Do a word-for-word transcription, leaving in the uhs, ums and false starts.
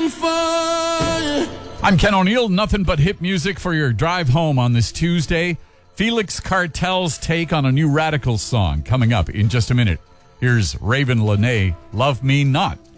looking for. I'm Ken O'Neill. Nothing but hip music for your drive home on this Tuesday. Felix Cartel's take on a new Radical song coming up in just a minute. Here's Raven Lenae, Love Me Not.